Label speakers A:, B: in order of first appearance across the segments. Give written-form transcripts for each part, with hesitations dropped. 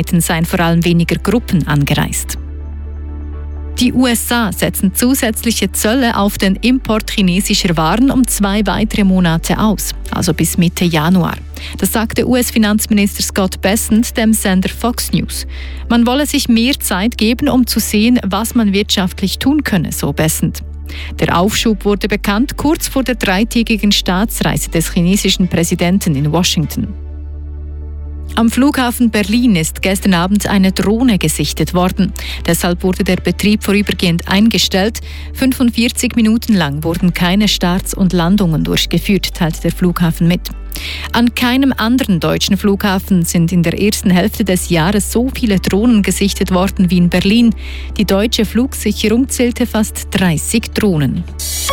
A: Minderheiten seien vor allem weniger Gruppen angereist. Die USA setzen zusätzliche Zölle auf den Import chinesischer Waren um 2 weitere Monate aus, also bis Mitte Januar. Das sagte US-Finanzminister Scott Bessent dem Sender Fox News. Man wolle sich mehr Zeit geben, um zu sehen, was man wirtschaftlich tun könne, so Bessent. Der Aufschub wurde bekannt kurz vor der 3-tägigen Staatsreise des chinesischen Präsidenten in Washington. Am Flughafen Berlin ist gestern Abend eine Drohne gesichtet worden. Deshalb wurde der Betrieb vorübergehend eingestellt. 45 Minuten lang wurden keine Starts und Landungen durchgeführt, teilt der Flughafen mit. An keinem anderen deutschen Flughafen sind in der ersten Hälfte des Jahres so viele Drohnen gesichtet worden wie in Berlin. Die deutsche Flugsicherung zählte fast 30 Drohnen.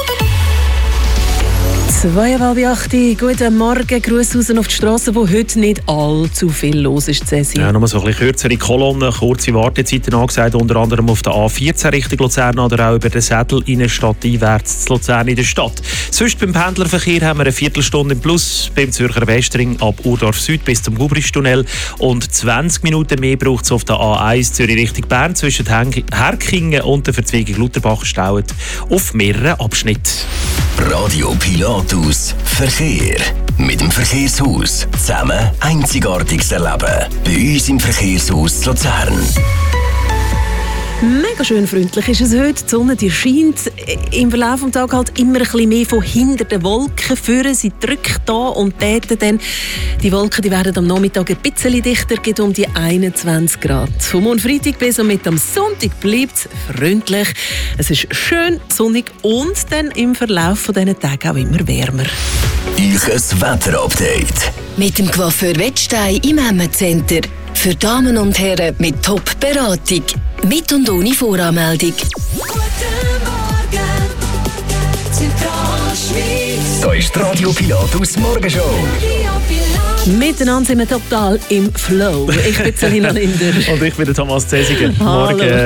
B: 7:30. Guten Morgen. Gruß raus auf die Straße, wo heute nicht allzu viel los ist.
C: Ja, nur so ein bisschen kürzere Kolonnen, kurze Wartezeiten angesagt, unter anderem auf der A14 Richtung Luzern oder auch über den Sädel Innenstadt einwärts zu Luzern in der Stadt. Sonst beim Pendlerverkehr haben wir eine Viertelstunde im Plus beim Zürcher Westring ab Urdorf Süd bis zum Gubristunnel und 20 Minuten mehr braucht es auf der A1 Zürich Richtung Bern zwischen Herkingen und der Verzweigung Lutherbach staut auf mehreren Abschnitten.
D: Radio Pilatus Verkehr. Mit dem Verkehrshaus zusammen Einzigartiges erleben. Bei uns im Verkehrshaus Luzern.
B: Mega schön freundlich ist es heute. Die Sonne die scheint im Verlauf des Tages halt immer ein bisschen mehr von hinter den Wolken führen. Sie drückt da und dort dann. Die Wolken die werden am Nachmittag ein bisschen dichter, geht um die 21 Grad. Vom Freitag bis und mit am Sonntag bleibt es freundlich. Es ist schön sonnig und dann im Verlauf von diesen Tagen auch immer wärmer.
D: Euch Wetterupdate.
E: Mit dem Coiffeur Wettstein im Hemmet-Center. Für Damen und Herren mit Top-Beratung. Mit und ohne Voranmeldung.
F: Guten Morgen, Zentralschweiz.
D: Da ist die Radio Pilatus Morgenshow.
B: Miteinander sind wir total im Flow. Ich bin Selina Linder.
C: Und ich bin der Thomas Zesiger.
B: Hallo.
C: Morgen.